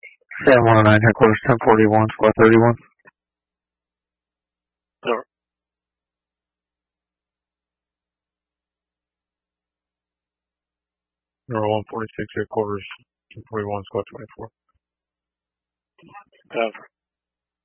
Sam 109 headquarters 1041 squad 31. Over. Number 146 headquarters 1041 squad 24. Over.